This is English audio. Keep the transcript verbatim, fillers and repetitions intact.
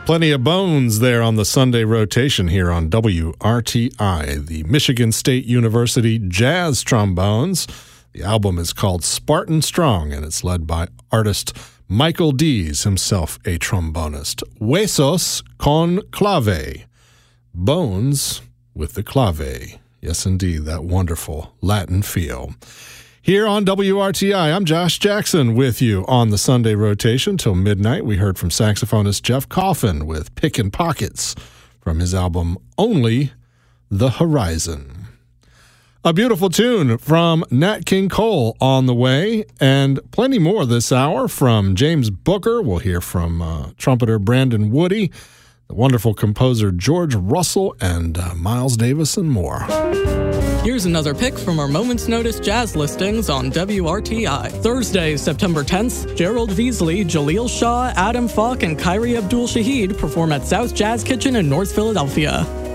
Plenty of bones there on the Sunday rotation here on W R T I, the Michigan State University Jazz Trombones. The album is called Spartan Strong, and it's led by artist Michael Dees, himself a trombonist. Huesos con clave. Bones with the clave. Yes, indeed, that wonderful Latin feel. Here on W R T I, I'm Josh Jackson with you on the Sunday rotation till midnight. We heard from saxophonist Jeff Coffin with Pickin' Pockets from his album Only the Horizon. A beautiful tune from Nat King Cole on the way, and plenty more this hour from James Booker. We'll hear from uh, trumpeter Brandon Woody, the wonderful composer George Russell, and uh, Miles Davis, and more. Here's another pick from our Moment's Notice jazz listings on W R T I. Thursday, September tenth, Gerald Veasley, Jaleel Shaw, Adam Falk, and Kyrie Abdul-Shahid perform at South Jazz Kitchen in North Philadelphia.